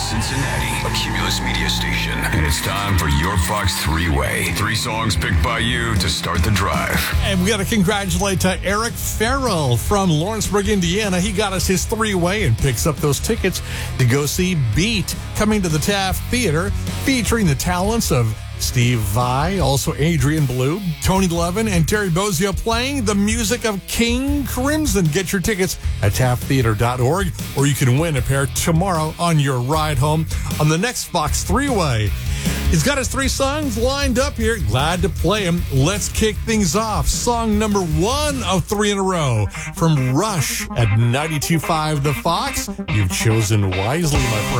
Cincinnati, a Cumulus media station. And it's time for your Fox Three-Way. 3 songs picked by you to start the drive. And we got to congratulate Eric Farrell from Lawrenceburg, Indiana. He got us his 3-way and picks up those tickets to go see Beat coming to the Taft Theater, featuring the talents of Steve Vai, also Adrian Blue, Tony Levin, and Terry Bozzio playing the music of King Crimson. Get your tickets at tafttheater.org, or you can win a pair tomorrow on your ride home on the next Fox 3-Way. He's got his 3 songs lined up here. Glad to play them. Let's kick things off. Song number 1 of 3 in a row from Rush at 92.5 The Fox. You've chosen wisely, my friend.